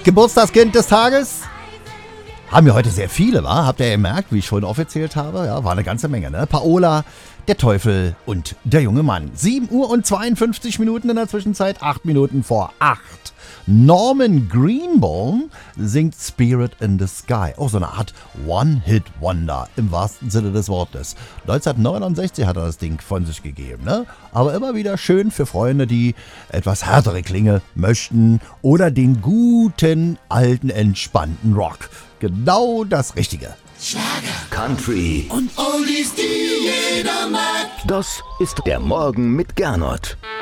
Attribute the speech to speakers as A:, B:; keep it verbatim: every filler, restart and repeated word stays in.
A: Geburtstagskind des Tages? Haben wir heute sehr viele, wa? Habt ihr gemerkt, wie ich schon aufgezählt habe? Ja, war eine ganze Menge, ne? Paola, der Teufel und der junge Mann. sieben Uhr und zweiundfünfzig Minuten in der Zwischenzeit, acht Minuten vor acht. Norman Greenbaum singt Spirit in the Sky. Auch so eine Art One-Hit-Wonder im wahrsten Sinne des Wortes. neunzehnhundertneunundsechzig hat er das Ding von sich gegeben, ne? Aber immer wieder schön für Freunde, die etwas härtere Klinge möchten oder den guten, alten, entspannten Rock. Genau das Richtige.
B: Schlager, Country
C: und Oldies, die jeder mag.
B: Das ist der Morgen mit Gernot.